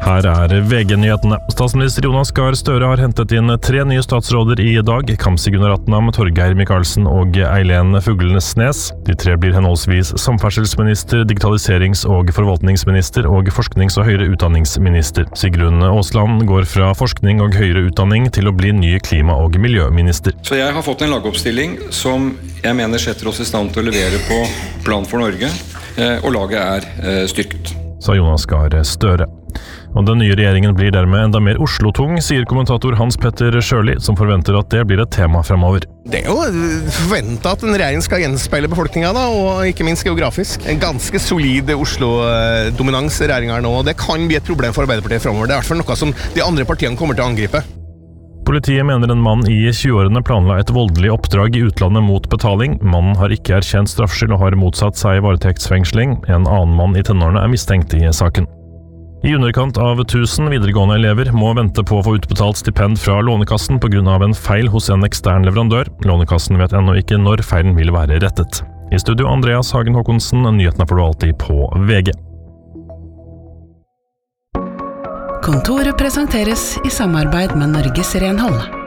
Her VG-nyhetene. Statsminister Jonas Gahr Støre har hentet inn 3 nye statsråder i dag. Kamzy Gunnar Ratnam, Torgeir Micaelsen og Eileen Fuglenesnes. De 3 blir henholdsvis samferdselsminister, digitaliserings- og forvaltningsminister og forsknings- og høyere utdanningsminister. Sigrun Aasland går fra forskning og høyere utdanning til å bli ny klima- og miljøminister. Så jeg har fått en lagoppstilling som jeg mener setter oss i stand til å levere på Plan for Norge, og laget styrket. Sa Jonas Gahr Støre. Og den nye regjeringen blir dermed enda mer Oslo-tung, sier kommentator Hans Petter Sjøli, som forventer at det blir et tema fremover. Det jo forventet at en regjering skal gjenspeile befolkningen da, og ikke minst geografisk. En ganske solid Oslo-dominans i regjeringen nå, og det kan bli et problem for Arbeiderpartiet fremover. Det i hvert fall noe som de andre partiene kommer til å angripe. Politiet mener en mann i 20-årene planla et voldelig oppdrag i utlandet mot betaling. Mannen har ikke erkjent straffskyld og har motsatt seg varetektsfengsling. En annen mann i tenårene mistenkt i saken. I underkant av 1000 videregående elever må vente på å få utbetalt stipend fra Lånekassen på grunn av en feil hos en ekstern leverandør. Lånekassen vet ennå ikke når feilen vil være rettet. I studio Andreas Hagen Håkonsen, nyhetene får du alltid på VG. Kontoret presenteres i samarbeid med Norges Renhold.